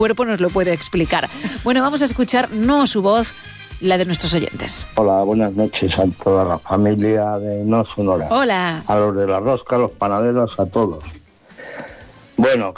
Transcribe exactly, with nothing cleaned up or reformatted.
cuerpo nos lo puede explicar. Bueno, vamos a escuchar no su voz, la de nuestros oyentes. Hola, buenas noches a toda la familia de No Sonora. Hola. A los de la rosca, a los panaderos, a todos. Bueno,